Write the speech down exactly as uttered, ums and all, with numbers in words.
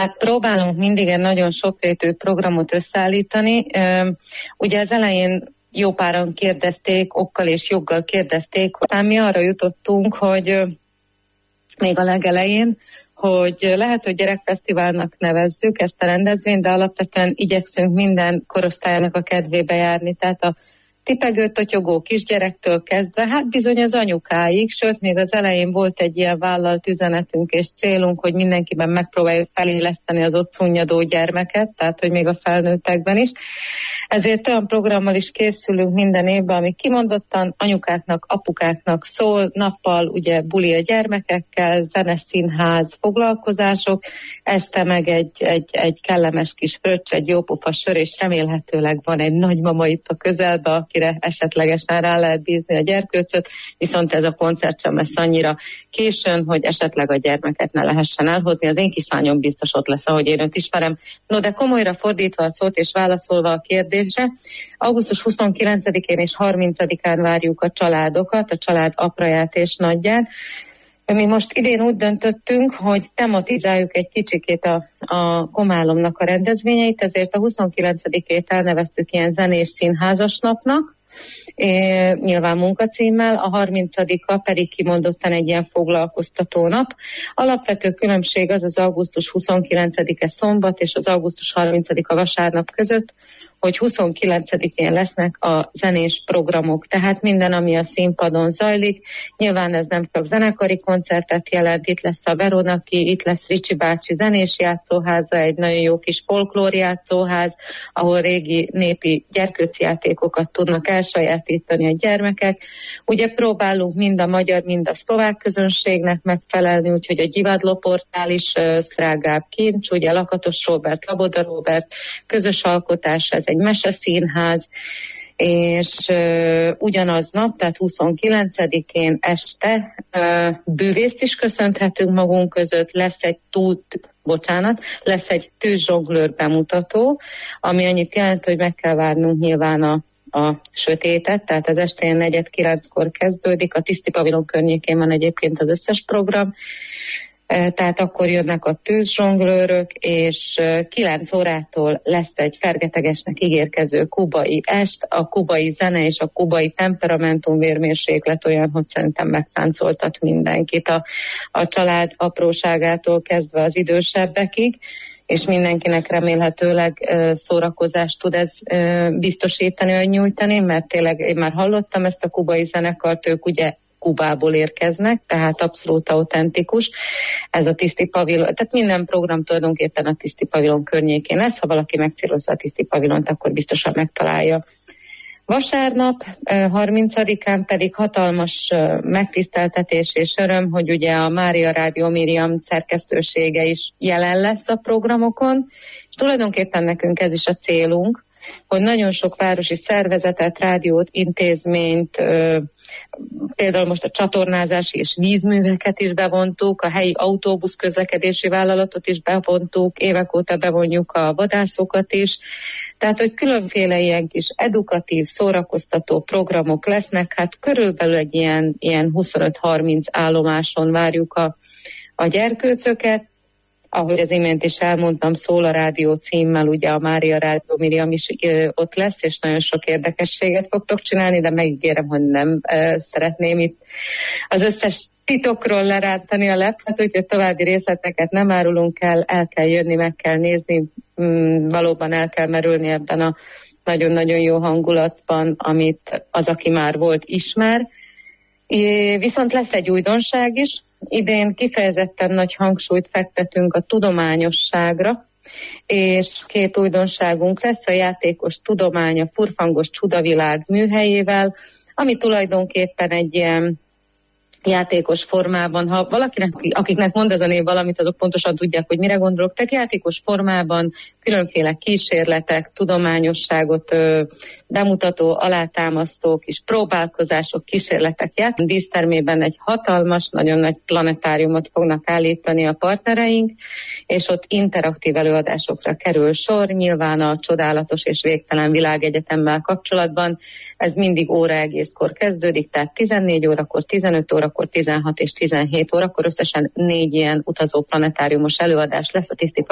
Hát próbálunk mindig egy nagyon sokrétű programot összeállítani. Ugye az elején jó páran kérdezték, okkal és joggal kérdezték, aztán mi arra jutottunk, hogy még a legelején, hogy lehet, hogy gyerekfesztiválnak nevezzük ezt a rendezvényt, de alapvetően igyekszünk minden korosztályának a kedvébe járni. Tehát a tipegő, totyogó kisgyerektől kezdve, hát bizony az anyukáig, sőt, még az elején volt egy ilyen vállalt üzenetünk és célunk, hogy mindenkiben megpróbáljuk feléleszteni az ott szunnyadó gyermeket, tehát, hogy még a felnőttekben is. Ezért olyan programmal is készülünk minden évben, ami kimondottan anyukáknak, apukáknak szól, nappal ugye buli a gyermekekkel, zeneszínház, foglalkozások, este meg egy, egy, egy kellemes kis fröccs, egy jópofa sör, és remélhetőleg van egy nagymama itt a közelben, akire esetlegesen rá lehet bízni a gyerkőcöt, viszont ez a koncert sem lesz annyira későn, hogy esetleg a gyermeket ne lehessen elhozni. Az én kislányom biztos ott lesz, ahogy én őt ismerem. No, de komolyra fordítva a szót és válaszolva a kérdésre, augusztus huszonkilencedikén és harmincadikán várjuk a családokat, a család apraját és nagyját. Mi most idén úgy döntöttünk, hogy tematizáljuk egy kicsikét a, a Komálomnak a rendezvényeit, ezért a huszonkilencedikét elneveztük ilyen zenés színházas napnak, é, nyilván munkacímmel, a harmincadika pedig kimondottan egy ilyen foglalkoztató nap. Alapvető különbség az az augusztus huszonkilencedike szombat és az augusztus harmincadika vasárnap között, hogy huszonkilencedikén lesznek a zenés programok, tehát minden, ami a színpadon zajlik. Nyilván ez nem csak zenekari koncertet jelent, itt lesz a Veronaki, itt lesz Ricsi bácsi zenés játszóháza, egy nagyon jó kis folklór játszóház, ahol régi népi gyerkőci játékokat tudnak elsajátítani a gyermekek. Ugye próbálunk mind a magyar, mind a szlovák közönségnek megfelelni, úgyhogy a Gyivadlo portál is Sztrágább Kincs, ugye Lakatos Róbert, Laboda Róbert, közös alkotás, ez egy meseszínház, és uh, ugyanaznap, tehát huszonkilencedikén este uh, bűvészt is köszönhetünk magunk között, lesz egy túl, bocsánat, lesz egy tűzzsonglőr bemutató, ami annyit jelent, hogy meg kell várnunk nyilván a a sötétet, tehát az estén negyed kilenckor kezdődik, a Tiszti Pavilon környékén van egyébként az összes program, tehát akkor jönnek a tűzzsonglőrök, és kilenc órától lesz egy fergetegesnek ígérkező kubai est, a kubai zene és a kubai temperamentum vérmérséklet olyan, hogy szerintem megtáncoltat mindenkit, a, a család apróságától kezdve az idősebbekig, és mindenkinek remélhetőleg szórakozást tud ez biztosítani, vagy nyújtani, mert tényleg én már hallottam ezt a kubai zenekart, ők ugye Kubából érkeznek, tehát abszolút autentikus. Ez a Tiszti Pavilon, tehát minden program tulajdonképpen a Tiszti Pavilon környékén lesz, ha valaki megcélozza a Tiszti Pavilont, akkor biztosan megtalálja. Vasárnap, harmincadikán pedig hatalmas megtiszteltetés és öröm, hogy ugye a Mária Rádió Miriam szerkesztősége is jelen lesz a programokon, és tulajdonképpen nekünk ez is a célunk, hogy nagyon sok városi szervezetet, rádiót, intézményt, ö, például most a csatornázási és vízműveket is bevontuk, a helyi autóbusz közlekedési vállalatot is bevontuk, évek óta bevonjuk a vadászokat is, tehát hogy különféle ilyen kis edukatív, szórakoztató programok lesznek, hát körülbelül egy ilyen, ilyen huszonöt-harminc állomáson várjuk a, a gyerkőcöket. Ahogy az imént is elmondtam, Szól a Rádió címmel, ugye a Mária Rádió Miriam is ö, ott lesz, és nagyon sok érdekességet fogtok csinálni, de megígérem, hogy nem ö, szeretném itt az összes titokról lerántani a leplet, úgyhogy további részleteket nem árulunk el, el kell jönni, meg kell nézni, mm, valóban el kell merülni ebben a nagyon-nagyon jó hangulatban, amit az, aki már volt, ismer. É, viszont lesz egy újdonság is. Idén kifejezetten nagy hangsúlyt fektetünk a tudományosságra, és két újdonságunk lesz, a Játékos Tudomány a Furfangos Csudavilág műhelyével, ami tulajdonképpen egy ilyen játékos formában, ha valakinek, akiknek mond ez a név valamit, azok pontosan tudják, hogy mire gondolok. Tehát játékos formában különféle kísérletek, tudományosságot ö, bemutató, alátámasztó kis próbálkozások, kísérletek ját. A dísztermében egy hatalmas, nagyon nagy planetáriumot fognak állítani a partnereink, és ott interaktív előadásokra kerül sor, nyilván a csodálatos és végtelen világegyetemmel kapcsolatban. Ez mindig óra egészkor kezdődik, tehát tizennégy órakor, tizenöt órakor, tizenhat és tizenhét órakor összesen négy ilyen utazó planetáriumos előadás lesz a Tiszti